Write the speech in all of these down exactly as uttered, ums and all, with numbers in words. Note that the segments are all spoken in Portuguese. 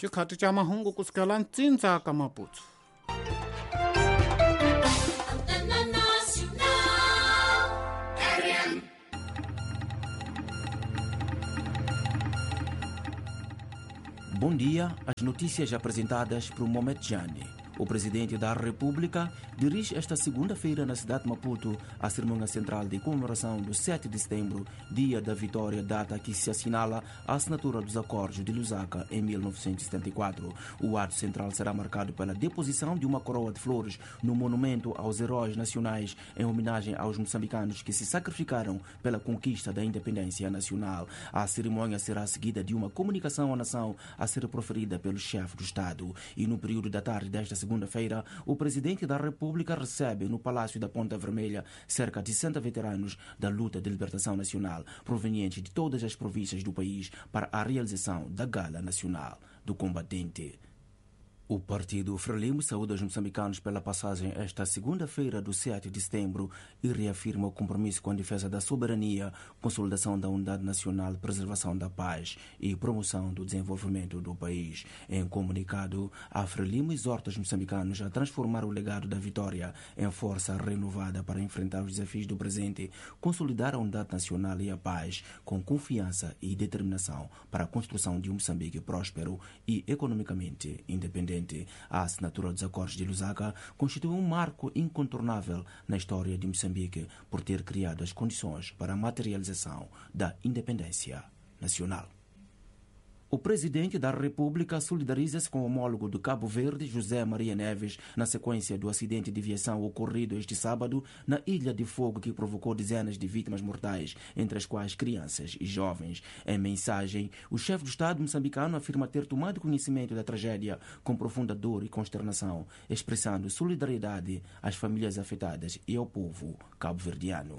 chikati cha mahungu kusikala ntsinza ka Maputo. Bom dia, as notícias apresentadas por Mohamed Jani. O presidente da República dirige esta segunda-feira na cidade de Maputo a cerimônia central de comemoração do sete de setembro, dia da vitória, data que se assinala a assinatura dos acordos de Lusaka em mil novecentos e setenta e quatro. O ato central será marcado pela deposição de uma coroa de flores no monumento aos heróis nacionais em homenagem aos moçambicanos que se sacrificaram pela conquista da independência nacional. A cerimônia será seguida de uma comunicação à nação a ser proferida pelo chefe do Estado. E no período da tarde desta segunda-feira, o presidente da República recebe no Palácio da Ponta Vermelha cerca de sessenta veteranos da luta de libertação nacional, provenientes de todas as províncias do país, para a realização da Gala Nacional do Combatente. O Partido Frelimo saúda os moçambicanos pela passagem esta segunda-feira do sete de setembro e reafirma o compromisso com a defesa da soberania, consolidação da unidade nacional, preservação da paz e promoção do desenvolvimento do país. Em comunicado, a Frelimo exorta os moçambicanos a transformar o legado da vitória em força renovada para enfrentar os desafios do presente, consolidar a unidade nacional e a paz com confiança e determinação para a construção de um Moçambique próspero e economicamente independente. A assinatura dos acordos de Lusaka constitui um marco incontornável na história de Moçambique por ter criado as condições para a materialização da independência nacional. O presidente da República solidariza-se com o homólogo do Cabo Verde, José Maria Neves, na sequência do acidente de aviação ocorrido este sábado na Ilha de Fogo, que provocou dezenas de vítimas mortais, entre as quais crianças e jovens. Em mensagem, o chefe do Estado moçambicano afirma ter tomado conhecimento da tragédia com profunda dor e consternação, expressando solidariedade às famílias afetadas e ao povo cabo-verdiano.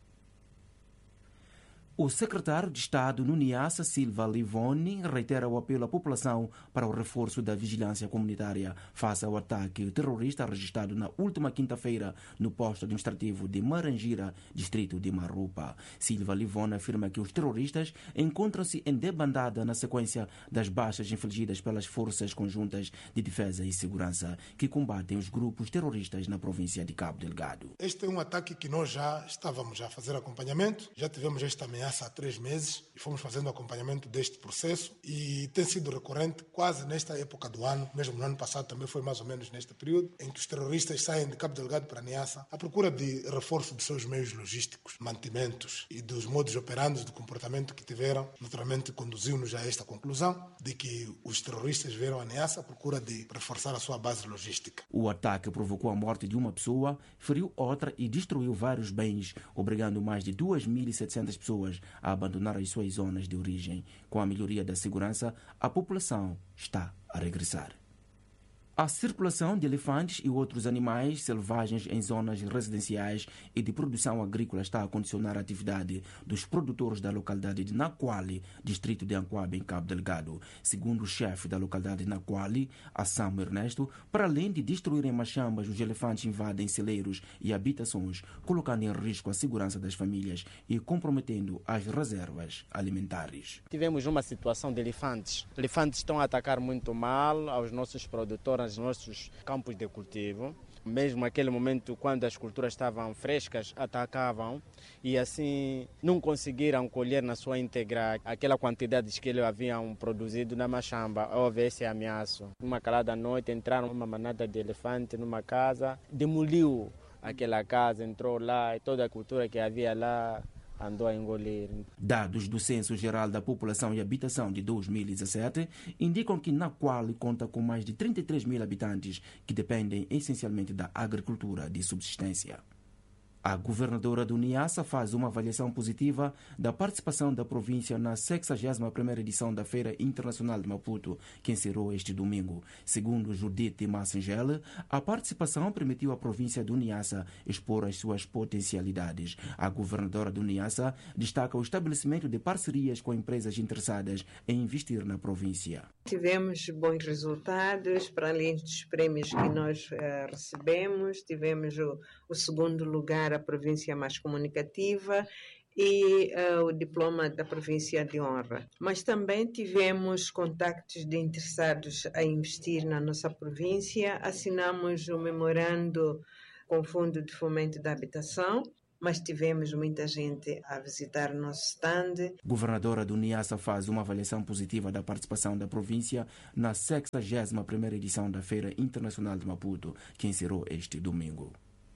O secretário de Estado no Niassa, Silva Livoni, reitera o apelo à população para o reforço da vigilância comunitária face ao ataque terrorista registrado na última quinta-feira no posto administrativo de Marangira, distrito de Marupa. Silva Livoni afirma que os terroristas encontram-se em debandada na sequência das baixas infligidas pelas forças conjuntas de defesa e segurança que combatem os grupos terroristas na província de Cabo Delgado. Este é um ataque que nós já estávamos a fazer acompanhamento, já tivemos esta ameaça há três meses e fomos fazendo acompanhamento deste processo e tem sido recorrente quase nesta época do ano, mesmo no ano passado também foi mais ou menos neste período, em que os terroristas saem de Cabo Delgado para Niassa à procura de reforço dos seus meios logísticos, mantimentos e dos modos operantes do comportamento que tiveram. Naturalmente conduziu-nos a esta conclusão de que os terroristas vieram a Niassa à procura de reforçar a sua base logística. O ataque provocou a morte de uma pessoa, feriu outra e destruiu vários bens, obrigando mais de duas mil e setecentas pessoas a abandonar as suas zonas de origem. Com a melhoria da segurança, a população está a regressar. A circulação de elefantes e outros animais selvagens em zonas residenciais e de produção agrícola está a condicionar a atividade dos produtores da localidade de Naquali, distrito de Anquabe, em Cabo Delgado. Segundo o chefe da localidade de Naquali, Assam Ernesto, para além de destruírem machambas, os elefantes invadem celeiros e habitações, colocando em risco a segurança das famílias e comprometendo as reservas alimentares. Tivemos uma situação de elefantes. Elefantes estão a atacar muito mal aos nossos produtores, aos nossos campos de cultivo. Mesmo naquele momento, quando as culturas estavam frescas, atacavam e assim não conseguiram colher na sua íntegra aquela quantidade que eles haviam produzido na machamba. Houve esse ameaço. Uma calada noite entraram uma manada de elefante numa casa, demoliu aquela casa, entrou lá e toda a cultura que havia lá andou a engolir. Dados do Censo Geral da População e Habitação de dois mil e dezessete indicam que Naquali conta com mais de trinta e três mil habitantes que dependem essencialmente da agricultura de subsistência. A governadora do Niassa faz uma avaliação positiva da participação da província na sexagésima primeira edição da Feira Internacional de Maputo, que encerrou este domingo. Segundo Judite Massengel, a participação permitiu à província do Niassa expor as suas potencialidades. A governadora do Niassa destaca o estabelecimento de parcerias com empresas interessadas em investir na província. Tivemos bons resultados, para além dos prêmios que nós uh, recebemos, tivemos o, o segundo lugar, a província mais comunicativa, e uh, o diploma da província de honra. Mas também tivemos contactos de interessados a investir na nossa província, assinamos um memorando com o Fundo de Fomento da Habitação, mas tivemos muita gente a visitar o nosso stand. Governadora do Niassa faz uma avaliação positiva da participação da província na sexagésima primeira edição da Feira Internacional de Maputo, que encerrou este domingo.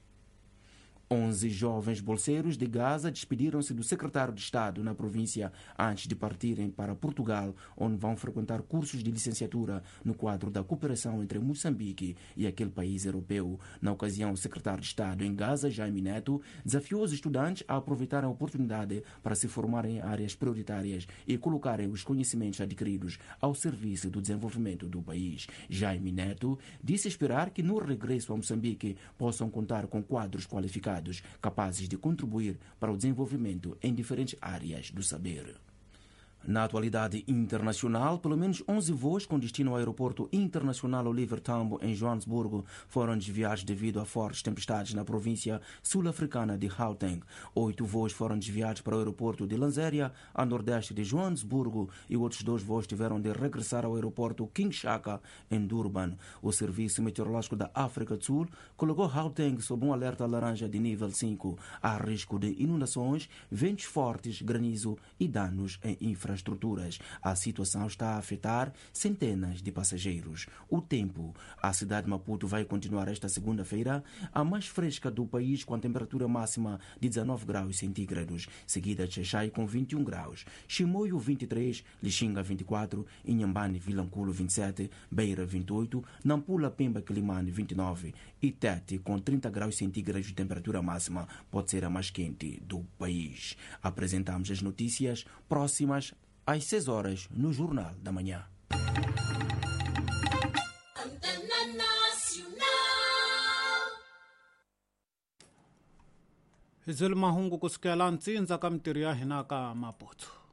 onze jovens bolseiros de Gaza despediram-se do secretário de Estado na província antes de partirem para Portugal, onde vão frequentar cursos de licenciatura no quadro da cooperação entre Moçambique e aquele país europeu. Na ocasião, o secretário de Estado em Gaza, Jaime Neto, desafiou os estudantes a aproveitarem a oportunidade para se formarem em áreas prioritárias e colocarem os conhecimentos adquiridos ao serviço do desenvolvimento do país. Jaime Neto disse esperar que no regresso a Moçambique possam contar com quadros qualificados capazes de contribuir para o desenvolvimento em diferentes áreas do saber. Na atualidade internacional, pelo menos onze voos com destino ao aeroporto internacional Oliver Tambo, em Joanesburgo, foram desviados devido a fortes tempestades na província sul-africana de Gauteng. Oito voos foram desviados para o aeroporto de Lanzéria, a nordeste de Joanesburgo, e outros dois voos tiveram de regressar ao aeroporto King Shaka, em Durban. O Serviço Meteorológico da África do Sul colocou Gauteng sob um alerta laranja de nível cinco. Há risco de inundações, ventos fortes, granizo e danos em infraestruturas. Estruturas. A situação está a afetar centenas de passageiros. O tempo. A cidade de Maputo vai continuar esta segunda-feira a mais fresca do país, com a temperatura máxima de dezanove graus centígrados, seguida de Xaixai com vinte e um graus, Chimoio vinte e três, Lixinga vinte e quatro, Inhambane Vilanculo vinte e sete, Beira vinte e oito, Nampula Pemba Quilimane vinte e nove e Tete com trinta graus centígrados de temperatura máxima, pode ser a mais quente do país. Apresentamos as notícias próximas às seis horas no Jornal da Manhã. Hizil mahungu kusikia la ntsinza ka mintirho ya hina ka Maputo.